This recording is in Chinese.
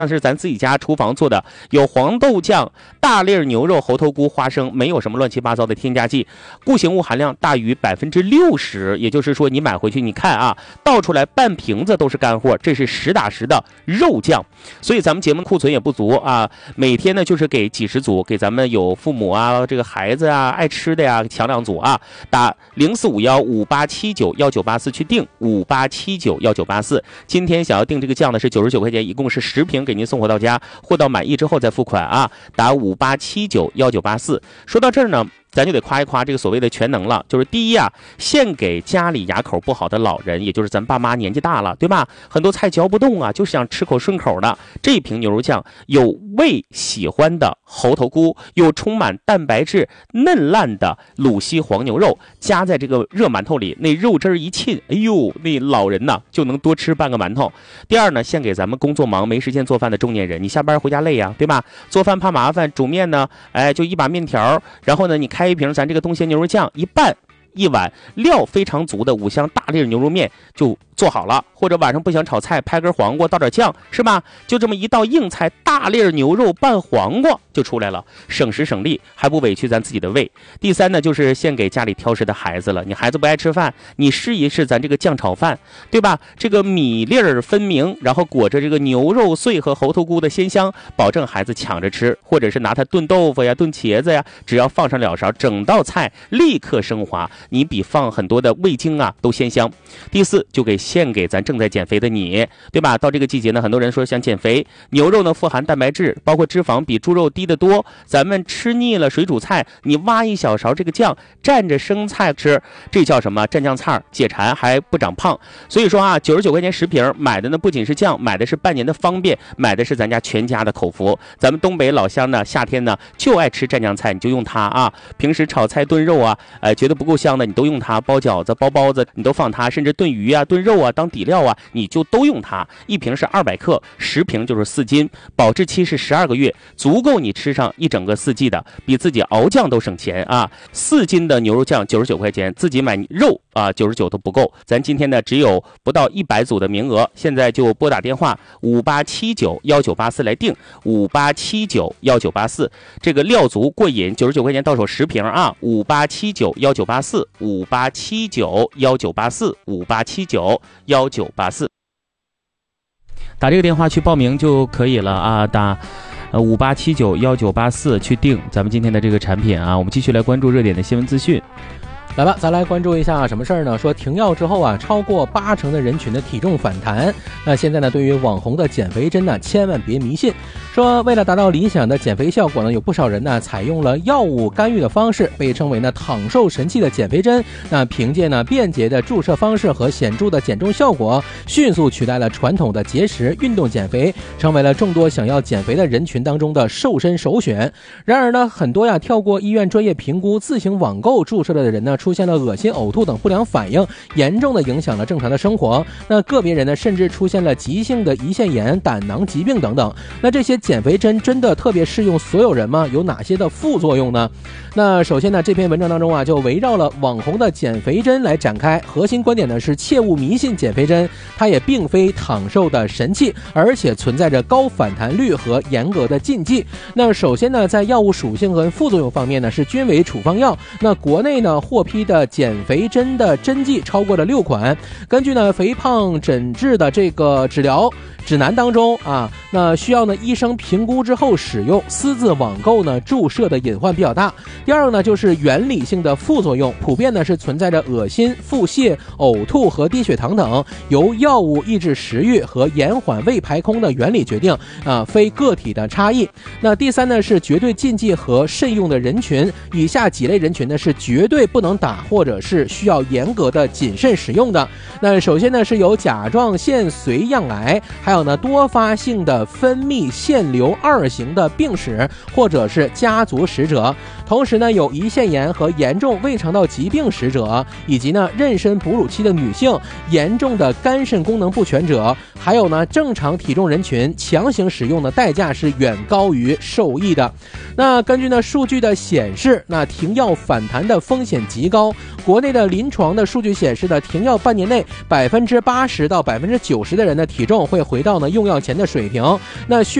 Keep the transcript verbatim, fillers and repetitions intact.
那是咱自己家厨房做的，有黄豆酱、大粒牛肉、猴头菇、花生，没有什么乱七八糟的添加剂，固形物含量大于百分之六十。也就是说，你买回去，你看啊，倒出来半瓶子都是干货，这是实打实的肉酱。所以咱们节目库存也不足啊，每天呢就是给几十组，给咱们有父母啊、这个孩子啊、爱吃的呀，抢两组啊，打零四五幺五八七九幺九八四去订五八七九幺九八四。今天想要订这个酱呢是九十九块钱，一共是十瓶。给您送货到家，货到满意之后再付款啊！打五八七九幺九八四。说到这儿呢，咱就得夸一夸这个所谓的全能了，就是第一啊，献给家里牙口不好的老人，也就是咱爸妈年纪大了，对吧？很多菜嚼不动啊，就是想吃口顺口的。这瓶牛肉酱有胃喜欢的猴头菇，有充满蛋白质嫩烂的鲁西黄牛肉，加在这个热馒头里，那肉汁儿一沁，哎呦，那老人呐就能多吃半个馒头。第二呢，献给咱们工作忙没时间做饭的中年人，你下班回家累呀、啊，对吧？做饭怕麻烦，煮面呢，哎，就一把面条，然后呢，你开一瓶咱这个东鲜牛肉酱，一拌一碗料非常足的五香大粒牛肉面就做好了。或者晚上不想炒菜，拍根黄瓜倒点酱，是吧？就这么一道硬菜，大粒牛肉拌黄瓜就出来了，省时省力，还不委屈咱自己的胃。第三呢，就是献给家里挑食的孩子了。你孩子不爱吃饭，你试一试咱这个酱炒饭，对吧？这个米粒儿分明，然后裹着这个牛肉碎和猴头菇的鲜香，保证孩子抢着吃。或者是拿它炖豆腐呀、炖茄子呀，只要放上两勺，整道菜立刻升华，你比放很多的味精啊都鲜香。第四，就给献给咱正在减肥的你，对吧？到这个季节呢，很多人说想减肥，牛肉呢富含蛋白质，包括脂肪比猪肉低得多。咱们吃腻了水煮菜，你挖一小勺这个酱蘸着生菜吃，这叫什么？蘸酱菜，解馋还不长胖。所以说啊，九十九块钱十瓶，买的呢不仅是酱，买的是半年的方便，买的是咱家全家的口福。咱们东北老乡呢，夏天呢就爱吃蘸酱菜，你就用它啊。平时炒菜炖肉啊，呃，觉得不够香的，你都用它；包饺子、包包子，你都放它；甚至炖鱼啊、炖肉啊当底料啊，你就都用它。一瓶是二百克，十瓶就是四斤，保质期是十二个月，足够你吃上一整个四季的，比自己熬酱都省钱啊！四斤的牛肉酱九十九块钱，自己买肉啊九十九都不够。咱今天呢只有不到一百组的名额，现在就拨打电话五八七九幺九八四来定，五八七九幺九八四。这个料足过瘾，九十九块钱到手十瓶啊！五八七九幺九八四，五八七九幺九八四，五八七九幺九八四。打这个电话去报名就可以了啊！打呃五八七九幺九八四去订咱们今天的这个产品啊！我们继续来关注热点的新闻资讯。 来吧，咱来关注一下什么事儿呢？说停药之后啊，超过八成的人群的体重反弹。那现在呢，对于网红的减肥针呢，千万别迷信。说为了达到理想的减肥效果呢，有不少人呢采用了药物干预的方式，被称为呢躺瘦神器的减肥针。那凭借呢便捷的注射方式和显著的减重效果，迅速取代了传统的节食运动减肥，成为了众多想要减肥的人群当中的瘦身首选。然而呢，很多呀跳过医院专业评估，自行网购注射的人呢，出现了恶心、呕吐等不良反应，严重的影响了正常的生活。那个别人呢，甚至出现了急性的胰腺炎、胆囊疾病等等。那这些减肥针真的特别适用所有人吗？有哪些的副作用呢？那首先呢，这篇文章当中啊，就围绕了网红的减肥针来展开。核心观点呢是切勿迷信减肥针，它也并非躺瘦的神器，而且存在着高反弹率和严格的禁忌。那首先呢，在药物属性和副作用方面呢，是均为处方药。那国内呢获批的减肥针的针剂超过了六款。根据呢肥胖诊治的这个治疗指南当中啊，那需要呢医生评估之后使用，私自网购呢注射的隐患比较大。第二个呢就是原理性的副作用，普遍呢是存在着恶心、腹泻、呕吐和低血糖等，由药物抑制食欲和延缓胃排空的原理决定啊，非个体的差异。那第三呢是绝对禁忌和慎用的人群，以下几类人群呢是绝对不能打或者是需要严格的谨慎使用的。那首先呢是有甲状腺髓样癌，还有呢多发性的分泌腺瘤二型的病史或者是家族史者。 同时呢，有胰腺炎和严重胃肠道疾病史者，以及呢妊娠哺乳期的女性、严重的肝肾功能不全者，还有呢正常体重人群，强行使用的代价是远高于受益的。那根据呢数据的显示，那停药反弹的风险极高。国内的临床的数据显示呢，停药半年内百分之八十到百分之九十的人的体重会回到呢用药前的水平。那